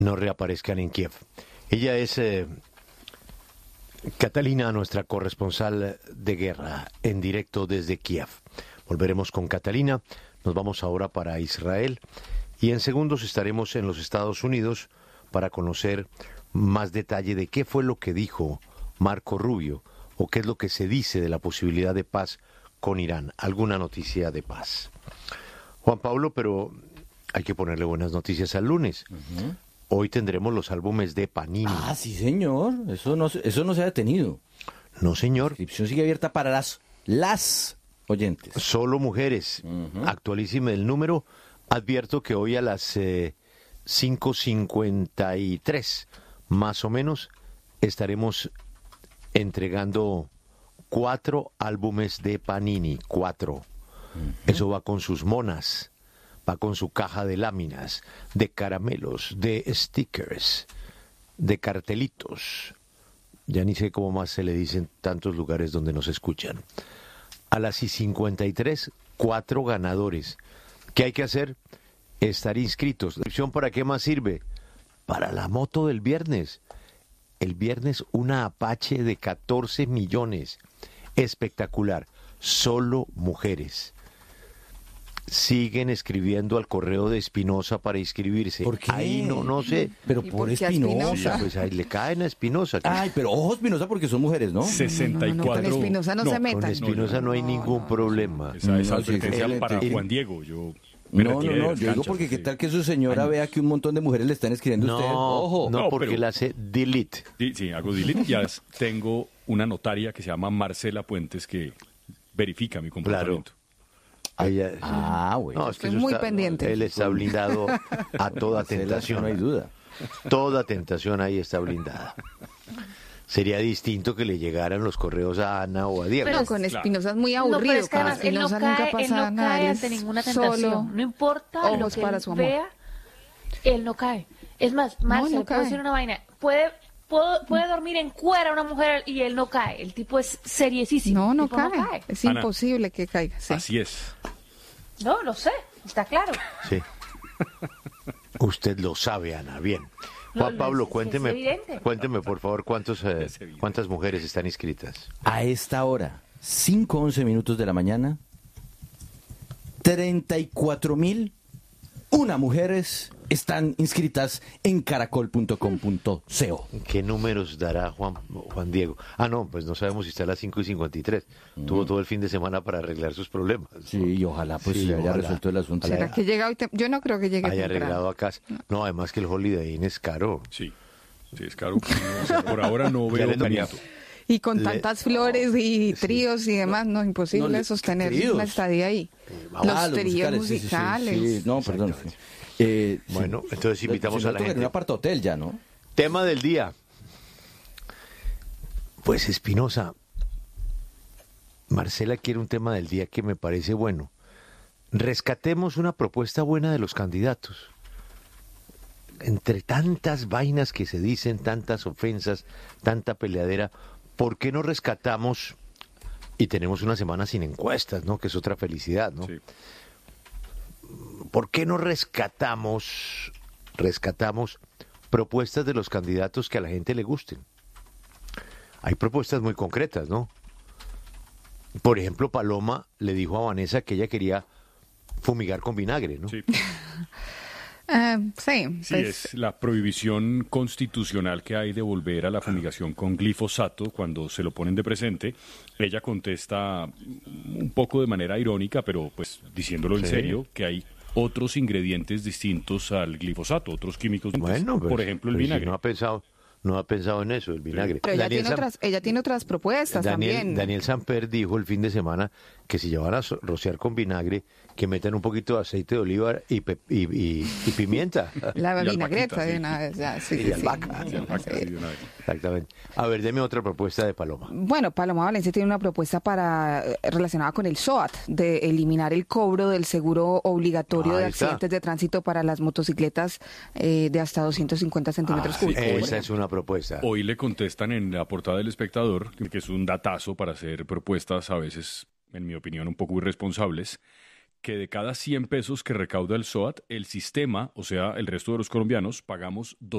no reaparezcan en Kiev. Ella es Catalina, nuestra corresponsal de guerra, en directo desde Kiev. Volveremos con Catalina, nos vamos ahora para Israel y en segundos estaremos en los Estados Unidos para conocer más detalle de qué fue lo que dijo Marco Rubio o qué es lo que se dice de la posibilidad de paz con Irán. Alguna noticia de paz. Juan Pablo, pero hay que ponerle buenas noticias al lunes. Uh-huh. Hoy tendremos los álbumes de Panini. Ah, sí, señor. Eso no se ha detenido. No, señor. La inscripción sigue abierta para las oyentes. Solo mujeres. Uh-huh. Actualísime el número. Advierto que hoy a las 5:53, más o menos, estaremos entregando 4 álbumes de Panini. 4. Uh-huh. Eso va con sus monas. Va con su caja de láminas, de caramelos, de stickers, de cartelitos. Ya ni sé cómo más se le dice en tantos lugares donde nos escuchan. A las 53, 4 ganadores. ¿Qué hay que hacer? Estar inscritos. ¿La inscripción para qué más sirve? Para la moto del viernes. El viernes una Apache de 14 millones. Espectacular. Solo mujeres. Siguen escribiendo al correo de Espinosa para inscribirse. ¿Por qué? Ahí no sé. Pero por Espinosa. Pues ahí le caen a Espinosa. Ay, pero ojo Espinosa porque son mujeres, ¿no? 64. Con Espinosa no se metan. Con Espinosa no hay ningún problema. Esa No, advertencia sí, para el- Juan Diego. Yo No, yo digo porque qué tal que su señora vea que un montón de mujeres le están escribiendo a usted. Ojo. No, No, porque pero- él hace delete. Sí, hago delete. Ya tengo una notaria que se llama Marcela Puentes que verifica mi comportamiento. Ella- Bueno. No, es que Estoy eso muy está- pendiente. Él está blindado a toda tentación. No hay duda. Toda tentación ahí está blindada. Sería distinto que le llegaran los correos a Ana o a Diego. Pero con Espinosa es muy aburrido. No, pero es que Con además él no Espinosa nunca cae, pasa él no nada. cae él ante es ninguna tentación. solo No importa lo ojos que para él su amor. vea, él no cae. Es más, Marcel, no puedo cae. decir una vaina. Puede dormir en cuera una mujer y él no cae. El tipo es seriesísimo. No El tipo cae. Es Ana. imposible que caiga. Sí. Así es. No, lo sé. Está claro. Sí. Usted lo sabe, Ana. Bien. Juan No, Pablo, es cuénteme, evidente. por favor, Es evidente. cuántas mujeres están inscritas. A esta hora, 5:11 de la mañana, 34.001 mujeres están inscritas en caracol.com.co. ¿Qué números dará Juan Diego? No, pues no sabemos si está a las 5:53. Tuvo todo el fin de semana para arreglar sus problemas. Sí, y ojalá pues Sí, se haya ojalá. resuelto el asunto. Ojalá. ¿Será que llega hoy? Yo no creo que llegue Haya temprano. arreglado a casa. No, además que el Holiday Inn es caro. Sí, es caro. No, por ahora no Ya veo le toca. movimiento. Y con tantas flores y tríos y demás, no, imposible No, sostener tríos. una estadía ahí. Los tríos musicales. Sí, no, perdón. Sí. Bueno, entonces invitamos Si no, a la toca en gente. un aparta hotel ya, ¿no? Tema del día. Pues Espinosa, Marcela quiere un tema del día que me parece bueno. Rescatemos una propuesta buena de los candidatos. Entre tantas vainas que se dicen, tantas ofensas, tanta peleadera, ¿por qué no rescatamos? Y tenemos una semana sin encuestas, ¿no? Que es otra felicidad, ¿no? Sí. ¿Por qué no rescatamos propuestas de los candidatos que a la gente le gusten? Hay propuestas muy concretas, ¿no? Por ejemplo, Paloma le dijo a Vanessa que ella quería fumigar con vinagre, ¿no? Sí. Sí, Sí, pues, es la prohibición constitucional que hay de volver a la fumigación con glifosato cuando se lo ponen de presente. Ella contesta un poco de manera irónica, pero pues diciéndolo en Sí. serio, que hay otros ingredientes distintos al glifosato, otros químicos distintos. Bueno, pues, por ejemplo, el pues, vinagre. no ha pensado en eso, el vinagre. pero Daniel ella tiene otras propuestas también. Daniel Samper dijo el fin de semana que si llevan a rociar con vinagre, que metan un poquito de aceite de oliva y pimienta. La Y vinagreta albahaquita, de sí. una vez, ya, sí, Y sí, albahaca. sí. Sí, albahaca, sí, de una vez. Exactamente. A ver, deme otra propuesta de Paloma. Bueno, Paloma Valencia tiene una propuesta relacionada con el SOAT, de eliminar el cobro del seguro obligatorio de Ahí está. accidentes de tránsito para las motocicletas de hasta 250 centímetros cúbicos. Esa es una propuesta. Hoy le contestan en la portada del Espectador, que es un datazo para hacer propuestas a veces, en mi opinión, un poco irresponsables, que de cada 100 pesos que recauda el SOAT, el sistema, o sea, el resto de los colombianos, pagamos